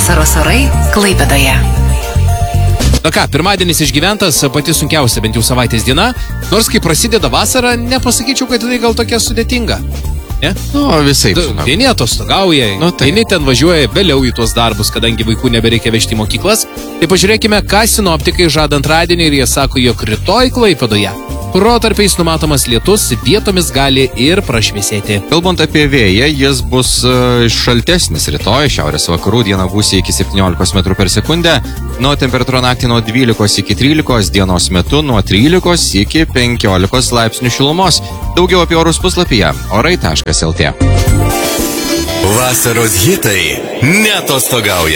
Vasaros orai Klaipėdoje. Na ką, pirmadienis išgyventas, pati sunkiausia bent jau savaitės diena, nors kai prasideda vasara, nepasakyčiau, kad tai gal tokia sudėtinga. Ne? Nu, visai. Vieni atostogauja, vieni ten važiuoja vėliau į tuos darbus, kadangi vaikų nebereikia vežti į mokyklas. Tai pažiūrėkime, ką sinoptikai žada antradienį ir jie sako, jog rytoj Klaipėdoje protarpiais numatomas lietus, vietomis gali ir prašviesėti. Kalbant apie vėją, jis bus šaltesnis rytoj, šiaurės vakarų dieną gūsiai iki 17 metrų per sekundę, nuo temperatūra naktį nuo 12 iki 13, dienos metu nuo 13 iki 15 laipsnių šilumos. Daugiau apie orus puslapyje orai.lt. Vasaros hitai neatostogauja.